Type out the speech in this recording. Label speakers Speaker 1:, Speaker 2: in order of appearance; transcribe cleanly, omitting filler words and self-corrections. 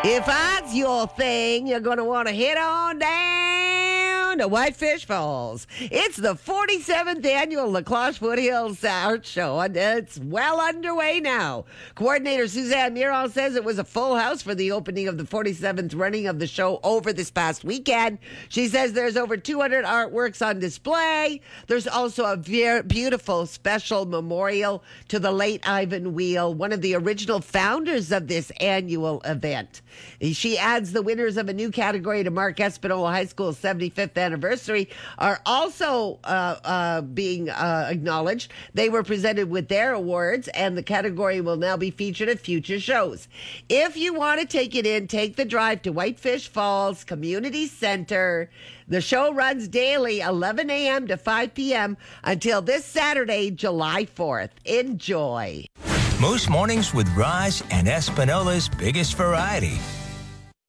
Speaker 1: If that's your thing, you're going to want to head on down to Whitefish Falls. It's the 47th annual La Cloche Foothills Art Show, and it's well underway now. Coordinator Suzanne Miron says it was a full house for the opening of the 47th running of the show over this past weekend. She says there's over 200 artworks on display. There's also a beautiful special memorial to the late Ivan Wheel, one of the original founders of this annual event. She adds the winners of a new category to mark Espanola High School's 75th anniversary are also being acknowledged. They were presented with their awards, and the category will now be featured at future shows. If you want to take it in, take the drive to Whitefish Falls Community Center. The show runs daily, 11 a.m. to 5 p.m. until this Saturday, July 4th. Enjoy.
Speaker 2: Moose Mornings with Roz and Espanola's biggest variety.